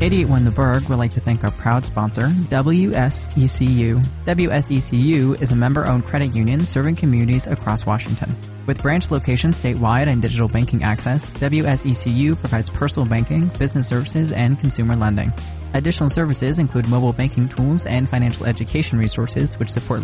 881 The Berg would like to thank our proud sponsor, WSECU. WSECU is a member-owned credit union serving communities across Washington. With branch locations statewide and digital banking access, WSECU provides personal banking, business services, and consumer lending. Additional services include mobile banking tools and financial education resources which support